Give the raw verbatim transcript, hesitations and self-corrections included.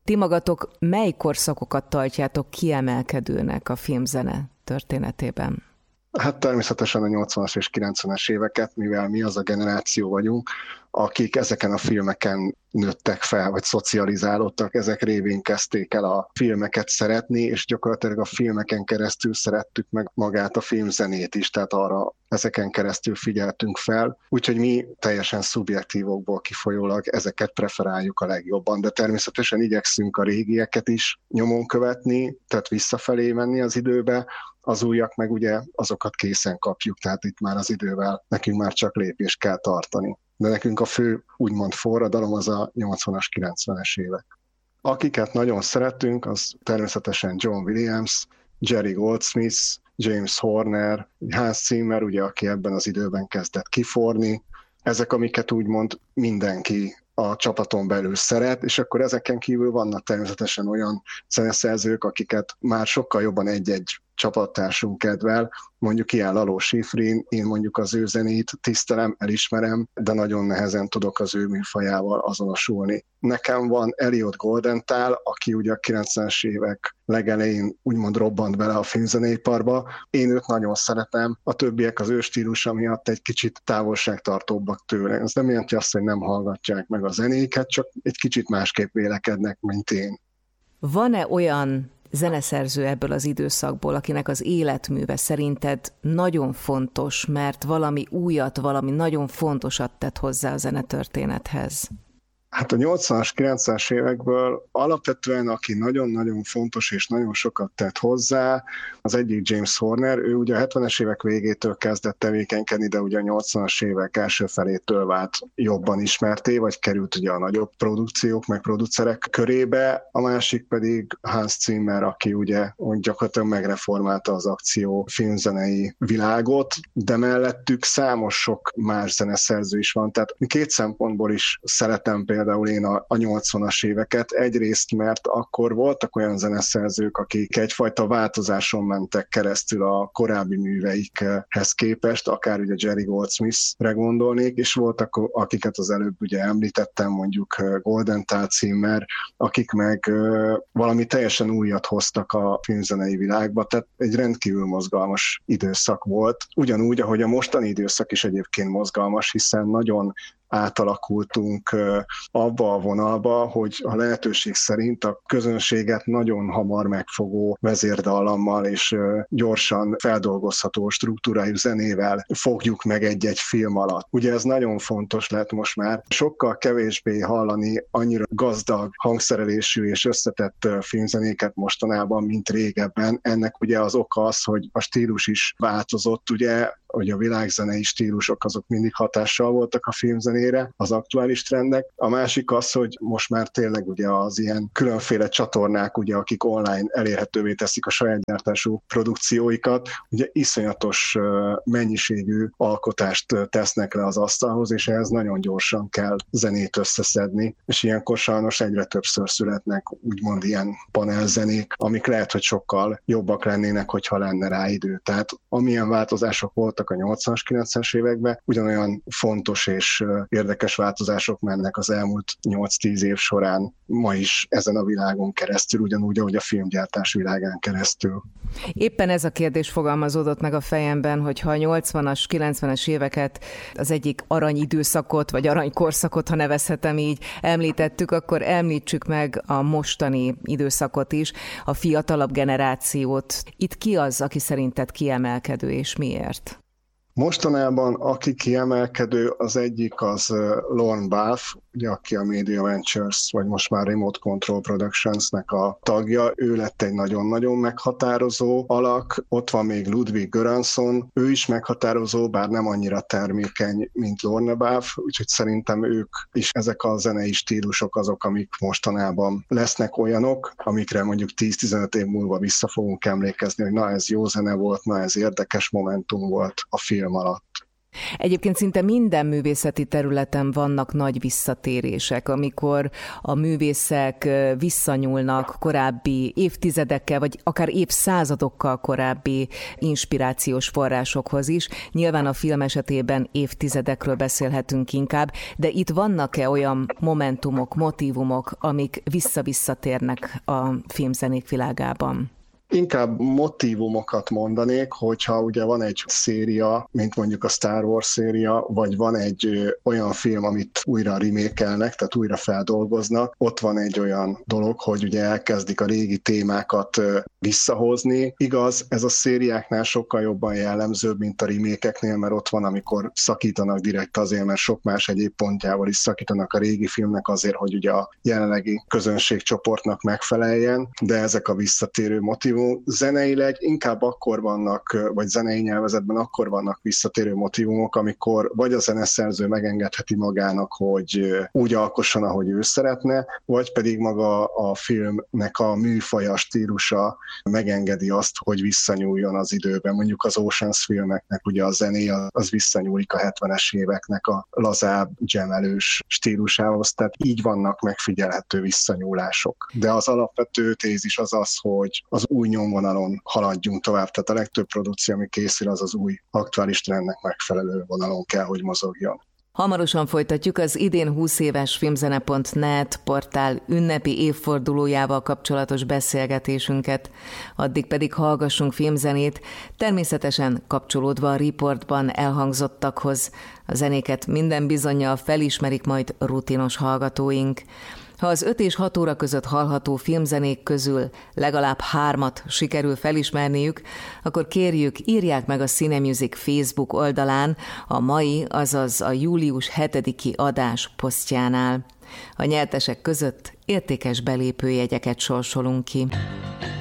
Ti magatok mely korszakokat tartjátok kiemelkedőnek a filmzene történetében? Hát természetesen a nyolcvanas és kilencvenes éveket, mivel mi az a generáció vagyunk, akik ezeken a filmeken nőttek fel, vagy szocializálódtak, ezek révén kezdték el a filmeket szeretni, és gyakorlatilag a filmeken keresztül szerettük meg magát a filmzenét is, tehát arra ezeken keresztül figyeltünk fel. Úgyhogy mi teljesen szubjektívokból kifolyólag ezeket preferáljuk a legjobban, de természetesen igyekszünk a régieket is nyomon követni, tehát visszafelé menni az időbe, az újak meg ugye azokat készen kapjuk, tehát itt már az idővel nekünk már csak lépést kell tartani. De nekünk a fő úgymond forradalom az a nyolcvanas, kilencvenes évek. Akiket nagyon szeretünk, az természetesen John Williams, Jerry Goldsmith, James Horner, Hans Zimmer, ugye, aki ebben az időben kezdett kiforni. Ezek, amiket úgymond mindenki a csapaton belül szeret, és akkor ezeken kívül vannak természetesen olyan zeneszerzők, akiket már sokkal jobban egy-egy csapattársunk kedvel, mondjuk ilyen Laló Schifrin, én mondjuk az ő zenét tisztelem, elismerem, de nagyon nehezen tudok az ő műfajával azonosulni. Nekem van Elliot Goldenthal, aki ugye a kilencvenes évek legelején úgymond robbant bele a filmzeneiparba. Én őt nagyon szeretem, a többiek az ő stílusa miatt egy kicsit távolságtartóbbak tőle. Ez nem jelenti azt, hogy nem hallgatják meg a zenéket, csak egy kicsit másképp vélekednek, mint én. Van-e olyan zeneszerző ebből az időszakból, akinek az életműve szerinted nagyon fontos, mert valami újat, valami nagyon fontosat tett hozzá a zenetörténethez? Hát a nyolcvanas, kilencvenes évekből alapvetően, aki nagyon-nagyon fontos és nagyon sokat tett hozzá, az egyik James Horner, ő ugye a hetvenes évek végétől kezdett tevékenykedni, de ugye a nyolcvanas évek első felétől vált jobban ismerté, vagy került ugye a nagyobb produkciók, meg producerek körébe, a másik pedig Hans Zimmer, aki ugye gyakorlatilag megreformálta az akció filmzenei világot, de mellettük számos sok más zeneszerző is van, tehát két szempontból is szeretem például Például én a, a nyolcvanas éveket, egyrészt, mert akkor voltak olyan zeneszerzők, akik egyfajta változáson mentek keresztül a korábbi műveikhez képest, akár ugye Jerry Goldsmith-re gondolnék, és voltak, akiket az előbb ugye említettem, mondjuk Goldenthal, Zimmer, akik meg valami teljesen újat hoztak a filmzenei világba, tehát egy rendkívül mozgalmas időszak volt. Ugyanúgy, ahogy a mostani időszak is egyébként mozgalmas, hiszen nagyon átalakultunk abba a vonalba, hogy a lehetőség szerint a közönséget nagyon hamar megfogó vezérdallammal és gyorsan feldolgozható struktúrájú zenével fogjuk meg egy-egy film alatt. Ugye ez nagyon fontos lett most már. Sokkal kevésbé hallani annyira gazdag hangszerelésű és összetett filmzenéket mostanában, mint régebben. Ennek ugye az oka az, hogy a stílus is változott, ugye, hogy a világzenei stílusok azok mindig hatással voltak a filmzenére, az aktuális trendek. A másik az, hogy most már tényleg ugye az ilyen különféle csatornák, ugye, akik online elérhetővé teszik a saját gyártású produkcióikat, ugye iszonyatos mennyiségű alkotást tesznek le az asztalhoz, és ehhez nagyon gyorsan kell zenét összeszedni, és ilyenkor sajnos egyre többször születnek úgymond ilyen panelzenék, amik lehet, hogy sokkal jobbak lennének, hogyha lenne rá idő. Tehát amilyen változások voltak a nyolcvanas, kilencvenes években, ugyanolyan fontos és érdekes változások mennek az elmúlt nyolc-tíz év során ma is ezen a világon keresztül, ugyanúgy, ahogy a filmgyártás világán keresztül. Éppen ez a kérdés fogalmazódott meg a fejemben, hogy ha a nyolcvanas, kilencvenes éveket, az egyik aranyidőszakot, vagy aranykorszakot, ha nevezhetem így, említettük, akkor említsük meg a mostani időszakot is, a fiatalabb generációt. Itt ki az, aki szerinted kiemelkedő, és miért? Mostanában aki kiemelkedő, az egyik az Lorne Balfe, ugye, aki a Media Ventures, vagy most már Remote Control Productions-nek a tagja. Ő lett egy nagyon-nagyon meghatározó alak. Ott van még Ludwig Göransson, ő is meghatározó, bár nem annyira termékeny, mint Lorne Balfe, úgyhogy szerintem ők is, ezek a zenei stílusok azok, amik mostanában lesznek olyanok, amikre mondjuk tíz-tizenöt év múlva vissza fogunk emlékezni, hogy na ez jó zene volt, na ez érdekes momentum volt a film alatt. Egyébként szinte minden művészeti területen vannak nagy visszatérések, amikor a művészek visszanyúlnak korábbi évtizedekkel, vagy akár évszázadokkal korábbi inspirációs forrásokhoz is. Nyilván a film esetében évtizedekről beszélhetünk inkább, de itt vannak-e olyan momentumok, motívumok, amik vissza-visszatérnek a filmzenék világában? Inkább motívumokat mondanék, hogyha ugye van egy széria, mint mondjuk a Star Wars széria, vagy van egy ö, olyan film, amit újra remékelnek, tehát újra feldolgoznak, ott van egy olyan dolog, hogy ugye elkezdik a régi témákat ö, visszahozni. Igaz, ez a szériáknál sokkal jobban jellemzőbb, mint a remékeknél, mert ott van, amikor szakítanak direkt azért, mert sok más egyéb pontjával is szakítanak a régi filmnek azért, hogy ugye a jelenlegi közönségcsoportnak megfeleljen, de ezek a visszatérő motívumok. Zeneileg inkább akkor vannak, vagy zenei nyelvezetben akkor vannak visszatérő motívumok, amikor vagy a zeneszerző megengedheti magának, hogy úgy alkosson, ahogy ő szeretne, vagy pedig maga a filmnek a műfaja, stílusa megengedi azt, hogy visszanyúljon az időben. Mondjuk az Ocean's filmeknek ugye a zené az visszanyúlik a hetvenes éveknek a lazább, gemelős stílusához, tehát így vannak megfigyelhető visszanyúlások. De az alapvető tézis az az, hogy az új nyomvonalon haladjunk tovább, tehát a legtöbb produkció, ami készül, az az új aktuális trendnek megfelelő vonalon kell, hogy mozogjon. Hamarosan folytatjuk az idén húsz éves filmzene pont net portál ünnepi évfordulójával kapcsolatos beszélgetésünket. Addig pedig hallgassunk filmzenét, természetesen kapcsolódva a riportban elhangzottakhoz. A zenéket minden bizonnyal felismerik majd rutinos hallgatóink. Ha az öt és hat óra között hallható filmzenék közül legalább hármat sikerül felismerniük, akkor kérjük, írják meg a Cinemusic Facebook oldalán a mai, azaz a július hetediki adás posztjánál. A nyertesek között értékes belépőjegyeket sorsolunk ki.